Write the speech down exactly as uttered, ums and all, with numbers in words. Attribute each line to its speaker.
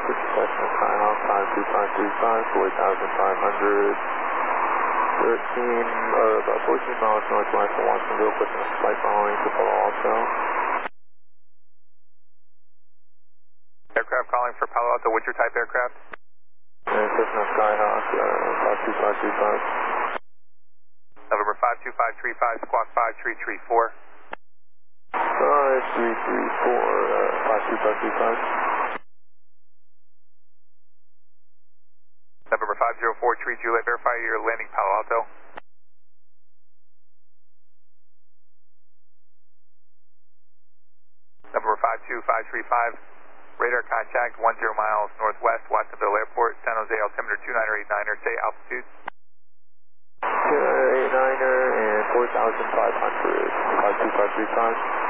Speaker 1: This is Cessna Skyhawk five two five three five, four thousand five hundred thirteen, uh, about fourteen miles northwest of Watsonville, putting a flight following to Palo Alto.
Speaker 2: Aircraft calling for Palo Alto, what's your type aircraft?
Speaker 1: And Cessna Skyhawk uh, five two five three five.
Speaker 2: November five two five three five, squawk five three three four.
Speaker 1: five three three four, uh, five two five three five.
Speaker 2: November five zero four three, Juliet, verify you're landing Palo Alto. November five two five three five, radar contact one zero miles northwest, Watsonville Airport, San Jose altimeter two niner eight niner, say altitude.
Speaker 1: two niner eight niner and four thousand five hundred, five two five three five.